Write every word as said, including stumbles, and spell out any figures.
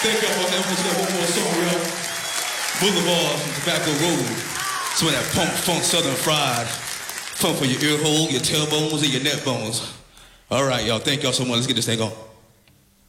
Thank y'all for having us. Got one more song, y'all. Boulevard from Tobacco Road. Some of that punk, funk, southern fried. Funk for your ear hole, your tailbones, and your neck bones. All right, y'all. Thank y'all so much. Let's get this thing on.